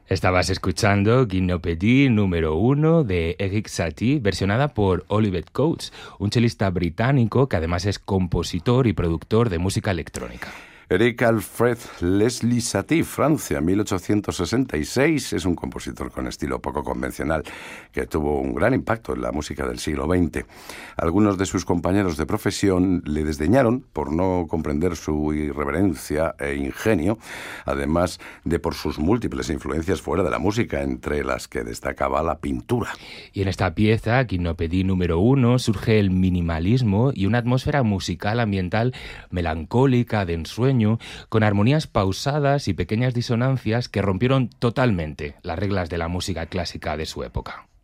Estabas escuchando Gymnopédie número 1 de Eric Satie, versionada por Oliver Coates, un chelista británico que además es compositor y productor de música electrónica. Eric Alfred Leslie Satie, Francia, 1866, es un compositor con estilo poco convencional que tuvo un gran impacto en la música del siglo XX. Algunos de sus compañeros de profesión le desdeñaron por no comprender su irreverencia e ingenio, además de por sus múltiples influencias fuera de la música, entre las que destacaba la pintura. Y en esta pieza, Gymnopédie número 1, surge el minimalismo y una atmósfera musical ambiental melancólica, de ensueño, con armonías pausadas y pequeñas disonancias que rompieron totalmente las reglas de la música clásica de su época.